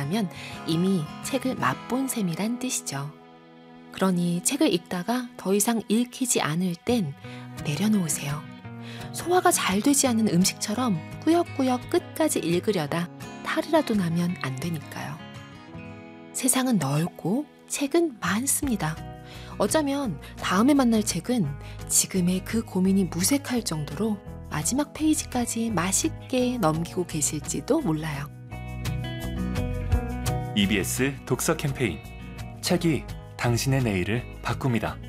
읽었다면 이미 책을 맛본 셈이란 뜻이죠. 그러니 책을 읽다가 더 이상 읽히지 않을 땐 내려놓으세요. 소화가 잘 되지 않는 음식처럼 꾸역꾸역 끝까지 읽으려다 탈이라도 나면 안 되니까요. 세상은 넓고 책은 많습니다. 어쩌면 다음에 만날 책은 지금의 그 고민이 무색할 정도로 마지막 페이지까지 맛있게 넘기고 계실지도 몰라요. EBS 독서 캠페인 책이 당신의 내일을 바꿉니다.